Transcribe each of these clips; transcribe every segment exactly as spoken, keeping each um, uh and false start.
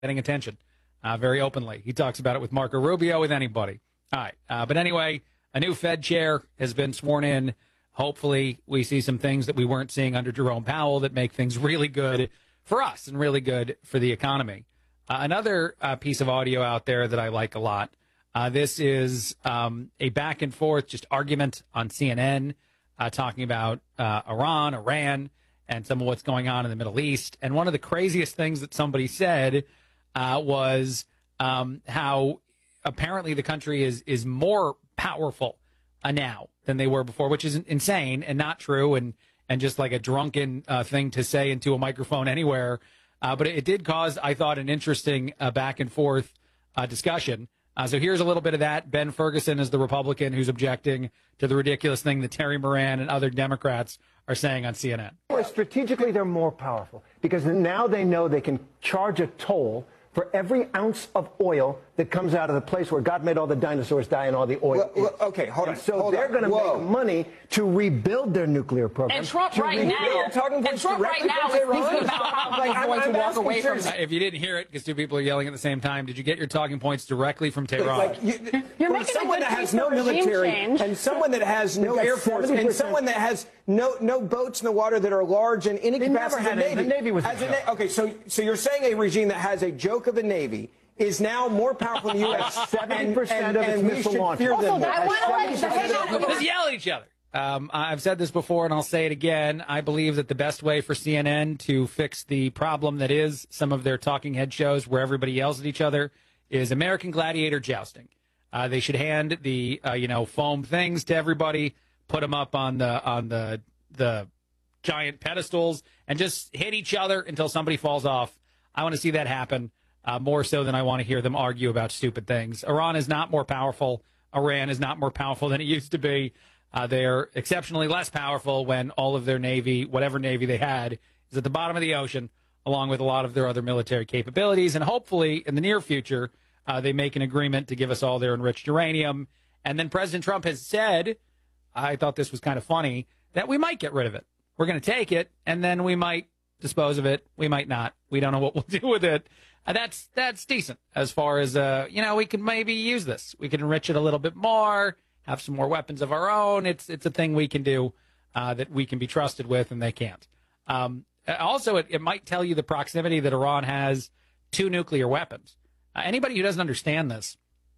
getting attention uh, very openly. He talks about it with Marco Rubio, with anybody. All right. Uh, but anyway, a new Fed chair has been sworn in. Hopefully we see some things that we weren't seeing under Jerome Powell that make things really good for us and really good for the economy. Uh, another uh, piece of audio out there that I like a lot. Uh, this is um, a back and forth just argument on C N N uh, talking about uh, Iran, Iran, and some of what's going on in the Middle East. And one of the craziest things that somebody said uh, was um, how apparently the country is is more powerful uh, now than they were before, which is insane and not true, and and just like a drunken uh, thing to say into a microphone anywhere. Uh, but it, it did cause, I thought, an interesting uh, back and forth uh, discussion. Uh, so here's a little bit of that. Ben Ferguson is the Republican who's objecting to the ridiculous thing that Terry Moran and other Democrats are saying on C N N. Well, strategically, they're more powerful because now they know they can charge a toll for every ounce of oil that comes out of the place where God made all the dinosaurs die and all the oil. Well, well, okay, hold and on. So hold they're going to make money to rebuild their nuclear program. And Trump right now, and Trump right now is thinking about how he's going to walk away from. Uh, if you didn't hear it, because two people are yelling at the same time, did you get your talking points directly from Tehran? Like, you, You're making someone a good that case has no for regime military change. and someone that has no air force and someone that has no no boats in the water that are large and any They never capacity had of it. Navy. The Navy was As a a na- joke. okay, so so you're saying a regime that has a joke of a Navy is now more powerful than the U S seventy percent of its and we missile should launches. fear them Also, more. I want to let hang on. Just yell at each other. Um, I've said this before, and I'll say it again. I believe that the best way for C N N to fix the problem that is some of their talking head shows where everybody yells at each other is American Gladiator jousting. Uh, they should hand the uh, you know foam things to everybody, put them up on the on the the giant pedestals, and just hit each other until somebody falls off. I want to see that happen. Uh, more so than I want to hear them argue about stupid things. Iran is not more powerful. Iran is not more powerful than it used to be. Uh, they're exceptionally less powerful when all of their Navy, whatever Navy they had, is at the bottom of the ocean, along with a lot of their other military capabilities. And hopefully, in the near future, uh, they make an agreement to give us all their enriched uranium. And then President Trump has said, I thought this was kind of funny, that we might get rid of it. We're going to take it, and then we might dispose of it. We might not. We don't know what we'll do with it. Uh, that's that's decent as far as, uh, you know, we could maybe use this. We can enrich it a little bit more, have some more weapons of our own. It's it's a thing we can do uh, that we can be trusted with, and they can't. Um, also, it, it might tell you the proximity that Iran has to nuclear weapons. Uh, anybody who doesn't understand this,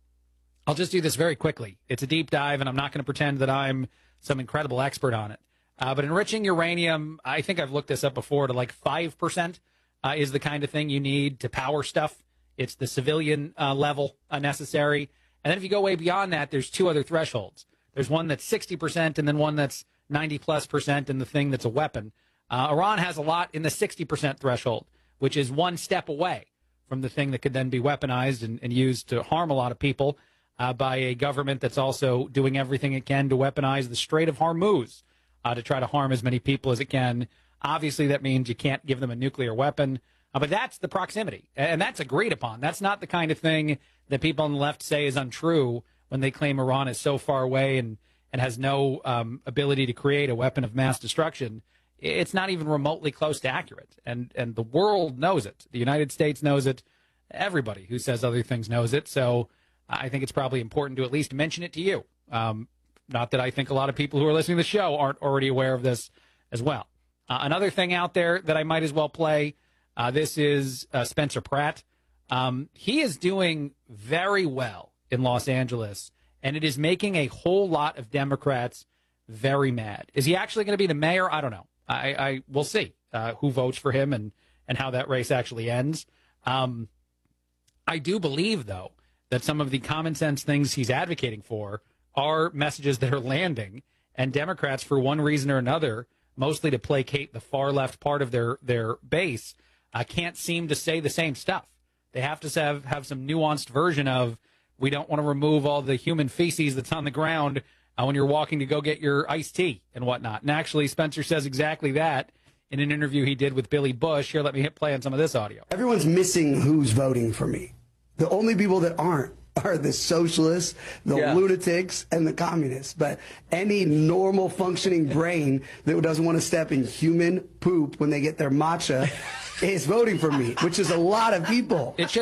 I'll just do this very quickly. It's a deep dive, and I'm not going to pretend that I'm some incredible expert on it. Uh, but enriching uranium, I think I've looked this up before, to like five percent. Uh, is the kind of thing you need to power stuff. It's the civilian uh, level uh, necessary. And then if you go way beyond that, there's two other thresholds. There's one that's sixty percent and then one that's ninety plus percent and the thing that's a weapon. Uh, Iran has a lot in the sixty percent threshold, which is one step away from the thing that could then be weaponized and, and used to harm a lot of people uh, by a government that's also doing everything it can to weaponize the Strait of Hormuz uh, to try to harm as many people as it can. Obviously, that means you can't give them a nuclear weapon, uh, but that's the proximity, and that's agreed upon. That's not the kind of thing that people on the left say is untrue when they claim Iran is so far away and, and has no um, ability to create a weapon of mass destruction. It's not even remotely close to accurate, and, and the world knows it. The United States knows it. Everybody who says other things knows it, so I think it's probably important to at least mention it to you. Um, not that I think a lot of people who are listening to the show aren't already aware of this as well. Uh, another thing out there that I might as well play, uh, this is uh, Spencer Pratt. Um, he is doing very well in Los Angeles, and it is making a whole lot of Democrats very mad. Is he actually going to be the mayor? I don't know. I, I we'll see uh, who votes for him and, and how that race actually ends. Um, I do believe, though, that some of the common sense things he's advocating for are messages that are landing, and Democrats, for one reason or another, mostly to placate the far left part of their, their base, uh, can't seem to say the same stuff. They have to have, have some nuanced version of, we don't want to remove all the human feces that's on the ground uh, when you're walking to go get your iced tea and whatnot. And actually, Spencer says exactly that in an interview he did with Billy Bush. Here, let me hit play on some of this audio. Everyone's missing who's voting for me. The only people that aren't are the socialists, the Yeah. lunatics, and the communists. But any normal functioning brain that doesn't want to step in human poop when they get their matcha is voting for me, which is a lot of people. It